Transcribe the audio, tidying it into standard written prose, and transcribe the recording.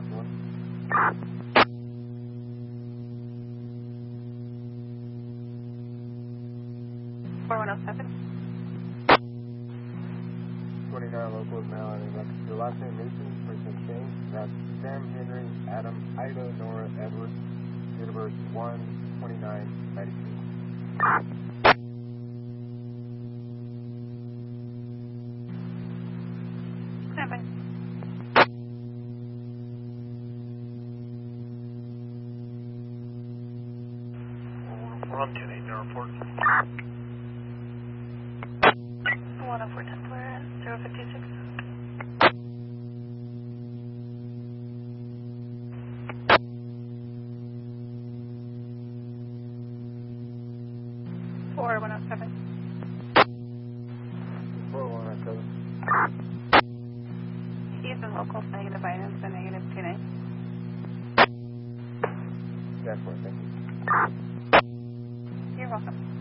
1. 4107. 29 local is now adding your last name Mason, first name Shane. That's Sam, Henry, Adam, Ida, Nora, Edward. Date of birth 1/29/92. Stand by. We're on 10-8 now, report. 10410, we're at 056. Four 107. 4107. He's in local, negative items, and negative 29. That's what, thank you. You're welcome.